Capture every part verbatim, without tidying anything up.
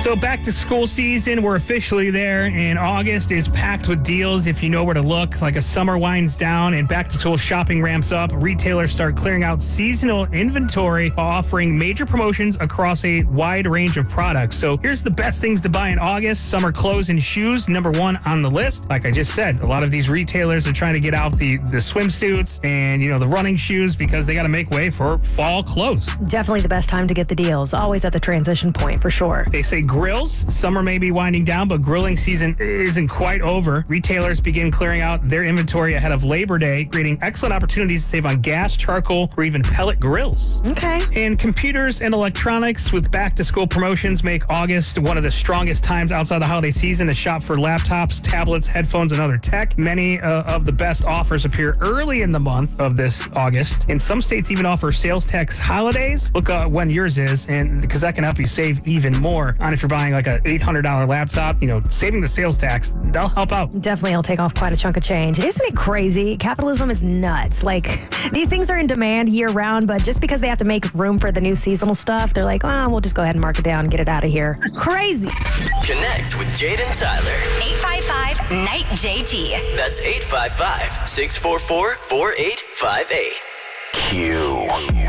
So back to school season, we're officially there, and August is packed with deals if you know where to look. Like as summer winds down and back to school shopping ramps up, retailers start clearing out seasonal inventory while offering major promotions across a wide range of products. So here's the best things to buy in August. Summer clothes and shoes, number one on the list. Like I just said, a lot of these retailers are trying to get out the, the swimsuits and, you know, the running shoes because they got to make way for fall clothes. Definitely the best time to get the deals. Always at the transition point for sure. They say grills. Summer may be winding down, but grilling season isn't quite over. Retailers begin clearing out their inventory ahead of Labor Day, creating excellent opportunities to save on gas, charcoal, or even pellet grills. Okay. And computers and electronics with back-to-school promotions make August one of the strongest times outside the holiday season to shop for laptops, tablets, headphones, and other tech. Many uh, of the best offers appear early in the month of this August, and some states even offer sales tax holidays. Look uh, when yours is, and because that can help you save even more on if you're buying like a eight hundred dollars laptop, you know, saving the sales tax, that'll help out. Definitely it'll take off quite a chunk of change. Isn't it crazy? Capitalism is nuts. Like, these things are in demand year round, but just because they have to make room for the new seasonal stuff, they're like, oh, we'll just go ahead and mark it down and get it out of here. Crazy. Connect with Jade and Tyler. eight five five, N I G H J T. That's eight five five, six four four, four eight five eight. Q.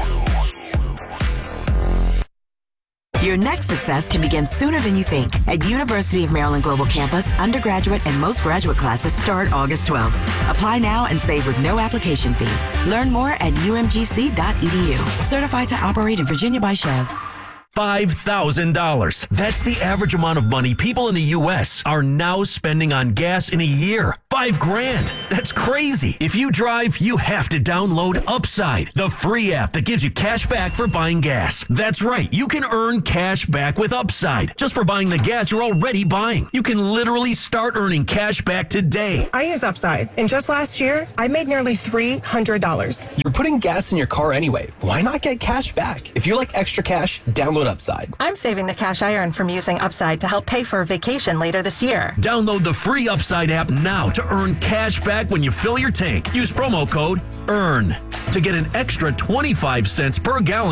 Your next success can begin sooner than you think. At University of Maryland Global Campus, undergraduate and most graduate classes start August twelfth. Apply now and save with no application fee. Learn more at U M G C dot E D U. Certified to operate in Virginia by Chev. five thousand dollars. That's the average amount of money people in the U S are now spending on gas in a year. Five grand. That's crazy. If you drive, you have to download Upside, the free app that gives you cash back for buying gas. That's right. You can earn cash back with Upside just for buying the gas you're already buying. You can literally start earning cash back today. I use Upside, and just last year, I made nearly three hundred dollars. You're putting gas in your car anyway. Why not get cash back? If you like extra cash, download Upside. I'm saving the cash I earn from using Upside to help pay for a vacation later this year. Download the free Upside app now to earn cash back when you fill your tank. Use promo code EARN to get an extra twenty-five cents per gallon